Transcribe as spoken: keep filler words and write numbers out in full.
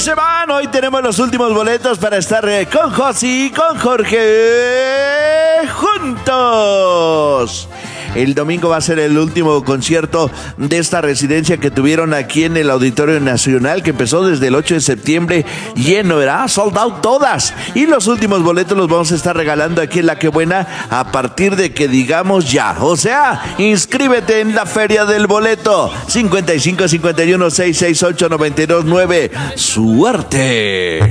se van. Hoy tenemos los últimos boletos para estar eh, con Josi y con Jorge juntos. El domingo va a ser el último concierto de esta residencia que tuvieron aquí en el Auditorio Nacional, que empezó desde el ocho de septiembre, lleno, ¿verdad? Sold out todas. Y los últimos boletos los vamos a estar regalando aquí en La Que Buena a partir de que digamos ya. O sea, inscríbete en la Feria del Boleto. cincuenta y cinco cincuenta y uno seiscientos sesenta y ocho noventa y dos nueve. ¡Suerte!